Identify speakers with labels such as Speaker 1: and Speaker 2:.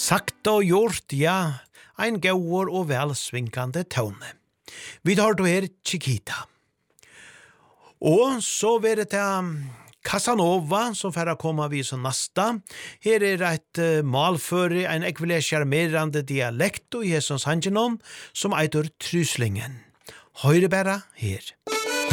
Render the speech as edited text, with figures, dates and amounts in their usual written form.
Speaker 1: Sagt og gjort, ja, ein gauer og velsvinkande tone. Vi tar då her Chiquita. Og så vil det Casanova, som får komma vi som nasta. Her et malføre, en ekvile charmerande dialekt og Jesus Hangenon, som eitur Tryslingen. Høyre bæra her.